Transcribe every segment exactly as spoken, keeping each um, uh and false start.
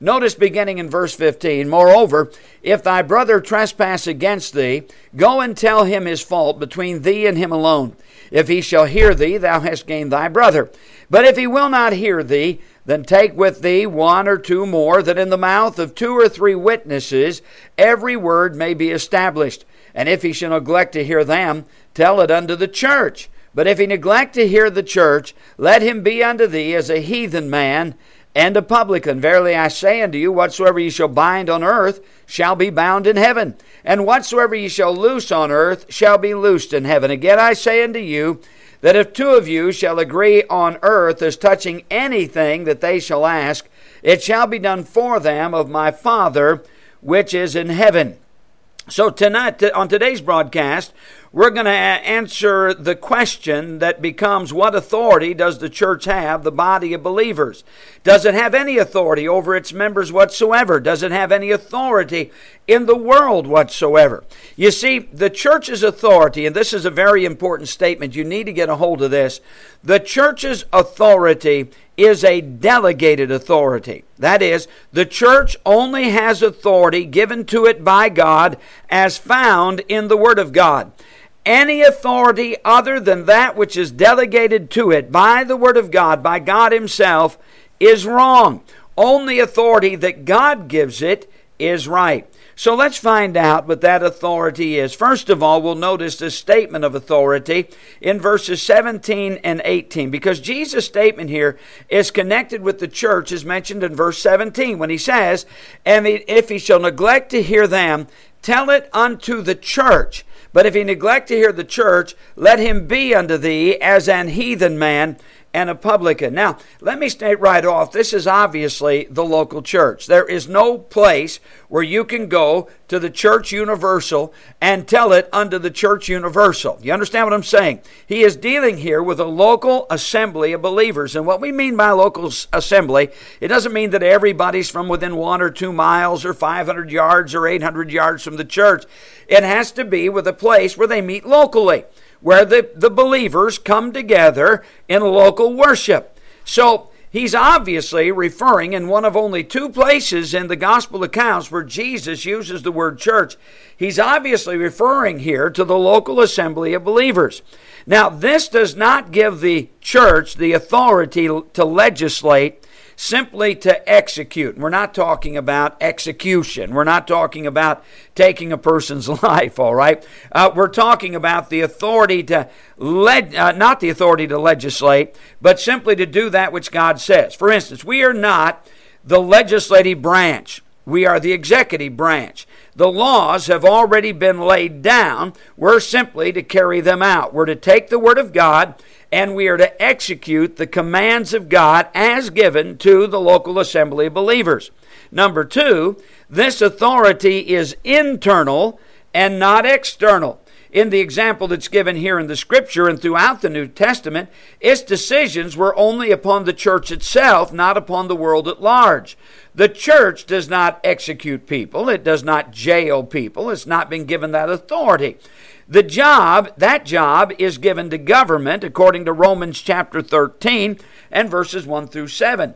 Notice beginning in verse fifteen, moreover, if thy brother trespass against thee, go and tell him his fault between thee and him alone. If he shall hear thee, thou hast gained thy brother. But if he will not hear thee, then take with thee one or two more, that in the mouth of two or three witnesses every word may be established. And if he shall neglect to hear them, tell it unto the church. But if he neglect to hear the church, let him be unto thee as a heathen man and a publican. Verily I say unto you, whatsoever ye shall bind on earth shall be bound in heaven, and whatsoever ye shall loose on earth shall be loosed in heaven. Again I say unto you, that if two of you shall agree on earth as touching anything that they shall ask, it shall be done for them of my Father which is in heaven. So tonight, on today's broadcast, we're going to answer the question that becomes, what authority does the church have, the body of believers? Does it have any authority over its members whatsoever? Does it have any authority in the world whatsoever? You see, the church's authority, and this is a very important statement, you need to get a hold of this. The church's authority is a delegated authority. That is, the church only has authority given to it by God as found in the Word of God. Any authority other than that which is delegated to it by the Word of God, by God Himself, is wrong. Only authority that God gives it is right. So let's find out what that authority is. First of all, we'll notice the statement of authority in verses seventeen and eighteen, because Jesus' statement here is connected with the church as mentioned in verse seventeen, when he says, and if he shall neglect to hear them, tell it unto the church. But if he neglect to hear the church, let him be unto thee as an heathen man and a publican. Now, let me state right off, this is obviously the local church. There is no place where you can go to the church universal and tell it unto the church universal. You understand what I'm saying? He is dealing here with a local assembly of believers. And what we mean by local assembly, it doesn't mean that everybody's from within one or two miles or five hundred yards or eight hundred yards from the church. It has to be with a place where they meet locally, where the, the believers come together in local worship. So he's obviously referring in one of only two places in the gospel accounts where Jesus uses the word church. He's obviously referring here to the local assembly of believers. Now, this does not give the church the authority to legislate, simply to execute. We're not talking about execution. We're not talking about taking a person's life, all right? Uh, we're talking about the authority to, leg- uh, not the authority to legislate, but simply to do that which God says. For instance, we are not the legislative branch. We are the executive branch. The laws have already been laid down. We're simply to carry them out. We're to take the Word of God and we are to execute the commands of God as given to the local assembly of believers. Number two, this authority is internal and not external. In the example that's given here in the Scripture and throughout the New Testament, its decisions were only upon the church itself, not upon the world at large. The church does not execute people. It does not jail people. It's not been given that authority. The job, that job is given to government according to Romans chapter thirteen and verses one through seven.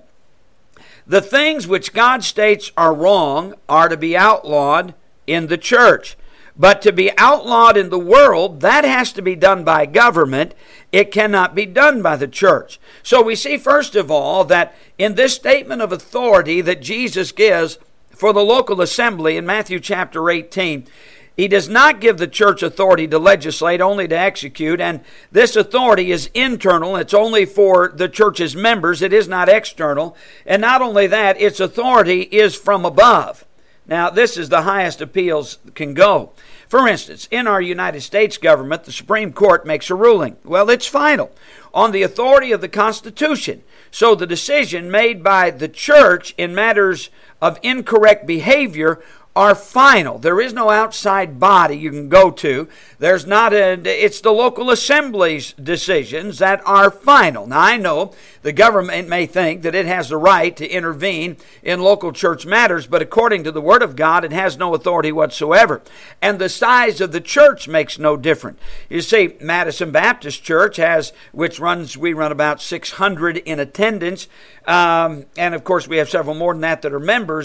The things which God states are wrong are to be outlawed in the church. But to be outlawed in the world, that has to be done by government. It cannot be done by the church. So we see, first of all, that in this statement of authority that Jesus gives for the local assembly in Matthew chapter eighteen, He does not give the church authority to legislate, only to execute, and this authority is internal. It's only for the church's members. It is not external. And not only that, its authority is from above. Now, this is the highest appeals can go. For instance, in our United States government, the Supreme Court makes a ruling. Well, it's final on the authority of the Constitution. So the decision made by the church in matters of incorrect behavior are final. There is no outside body you can go to. There's not a, it's the local assembly's decisions that are final. Now, I know the government may think that it has the right to intervene in local church matters, but according to the Word of God, it has no authority whatsoever. And the size of the church makes no difference. You see, Madison Baptist Church has, which runs, we run about six hundred in attendance, um, and of course we have several more than that that are members.